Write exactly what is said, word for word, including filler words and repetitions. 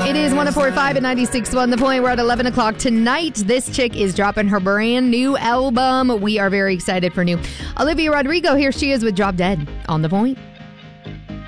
It is one oh four point five and ninety-six point one The Point. We're at eleven o'clock tonight. This chick is dropping her brand new album. We are very excited for new Olivia Rodrigo. Here she is with Drop Dead on The Point.